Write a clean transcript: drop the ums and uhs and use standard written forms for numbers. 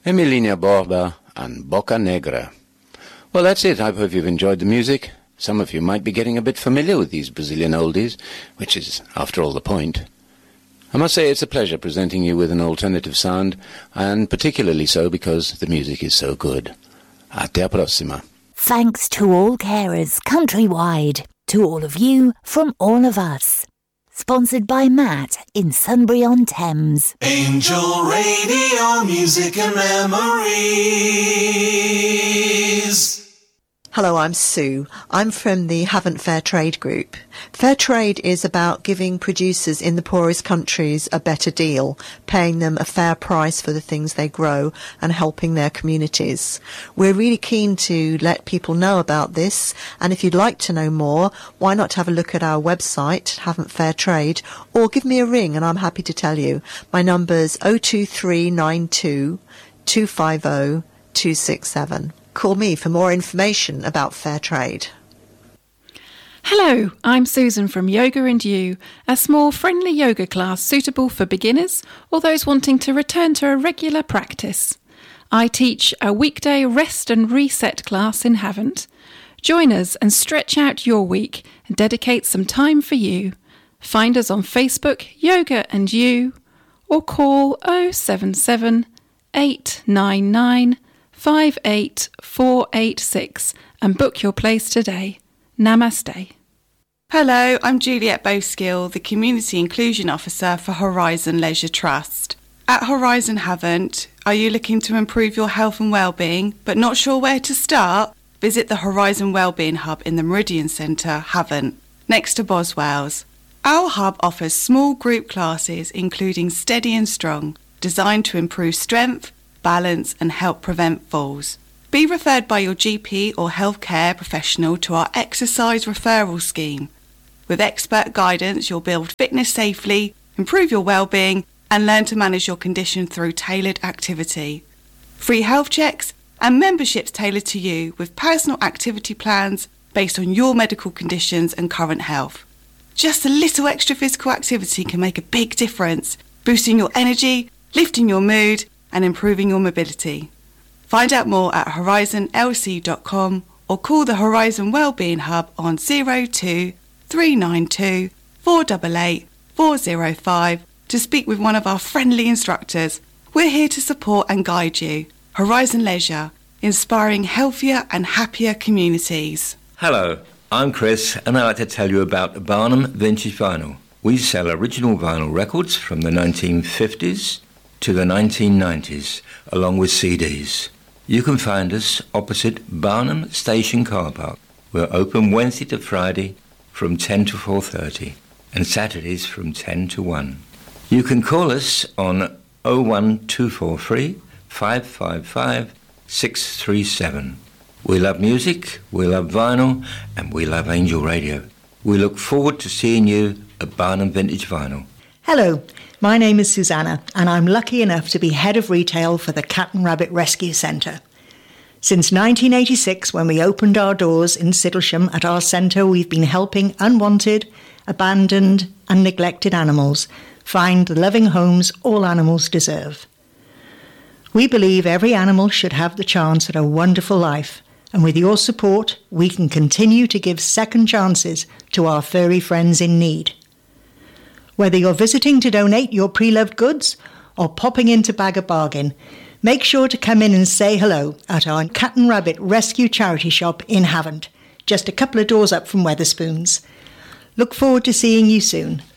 Emiliana Borba and Boca Negra. Well, that's it. I hope you've enjoyed the music. Some of you might be getting a bit familiar with these Brazilian oldies, which is, after all, the point. I must say it's a pleasure presenting you with an alternative sound, and particularly so because the music is so good. Até a próxima. Thanks to all carers countrywide, to all of you from all of us. Sponsored by Matt in Sunbury-on-Thames. Angel Radio, music and memories. Hello, I'm Sue. I'm from the Havant Fair Trade Group. Fair trade is about giving producers in the poorest countries a better deal, paying them a fair price for the things they grow and helping their communities. We're really keen to let people know about this, and if you'd like to know more, why not have a look at our website, Havant Fair Trade, or give me a ring and I'm happy to tell you. My number's 02392 250 267. Call me for more information about fair trade. Hello, I'm Susan from Yoga and You, a small friendly yoga class suitable for beginners or those wanting to return to a regular practice. I teach a weekday rest and reset class in Havant. Join us and stretch out your week and dedicate some time for you. Find us on Facebook, Yoga and You, or call 077 899 58486 and book your place today. Namaste. Hello, I'm Juliet Bowskill, the Community Inclusion Officer for Horizon Leisure Trust. At Horizon Havant, are you looking to improve your health and well-being but not sure where to start? Visit the Horizon Wellbeing Hub in the Meridian Centre, Havant, next to Boswell's. Our hub offers small group classes including Steady and Strong, designed to improve strength, balance and help prevent falls. Be referred by your GP or healthcare professional to our exercise referral scheme. With expert guidance, you'll build fitness safely, improve your well-being and learn to manage your condition through tailored activity. Free health checks and memberships tailored to you with personal activity plans based on your medical conditions and current health. Just a little extra physical activity can make a big difference, boosting your energy, lifting your mood and improving your mobility. Find out more at horizonlc.com or call the Horizon Wellbeing Hub on 02 392 488 405 to speak with one of our friendly instructors. We're here to support and guide you. Horizon Leisure, inspiring healthier and happier communities. Hello, I'm Chris and I'd like to tell you about Barnum Vintage Vinyl. We sell original vinyl records from the 1950s to the 1990s, along with CDs. You can find us opposite Barnum Station Car Park. We're open Wednesday to Friday from 10 to 4:30 and Saturdays from 10 to 1. You can call us on 01243 555 637. We love music, we love vinyl, and we love Angel Radio. We look forward to seeing you at Barnum Vintage Vinyl. Hello, my name is Susanna and I'm lucky enough to be head of retail for the Cat and Rabbit Rescue Centre. Since 1986, when we opened our doors in Sidlesham at our centre, we've been helping unwanted, abandoned and neglected animals find the loving homes all animals deserve. We believe every animal should have the chance at a wonderful life, and with your support, we can continue to give second chances to our furry friends in need. Whether you're visiting to donate your pre-loved goods or popping in to bag a bargain, make sure to come in and say hello at our Cat and Rabbit Rescue Charity Shop in Havant, just a couple of doors up from Wetherspoons. Look forward to seeing you soon.